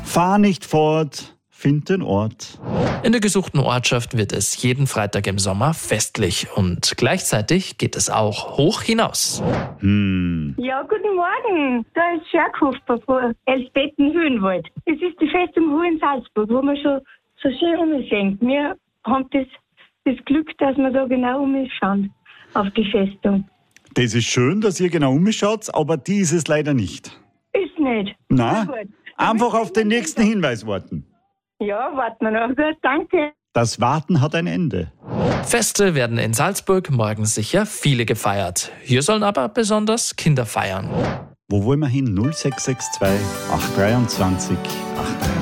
Fahr nicht fort, find den Ort. In der gesuchten Ortschaft wird es jeden Freitag im Sommer festlich und gleichzeitig geht es auch hoch hinaus. Ja, guten Morgen. Da ist Schörkhoffer von Elsbetten-Höhenwald. Es ist die Festung Hohen Salzburg, wo man schon so schön umsehen. Wir haben das Glück, dass wir da genau umschauen auf die Festung. Das ist schön, dass ihr genau umschaut, aber die ist es leider nicht. Ist nicht. Na, Na gut. einfach auf den nächsten Hinweis warten. Ja, warten wir noch. Gut, danke. Das Warten hat ein Ende. Feste werden in Salzburg morgen sicher viele gefeiert. Hier sollen aber besonders Kinder feiern. Wo wollen wir hin? 0662 823 823.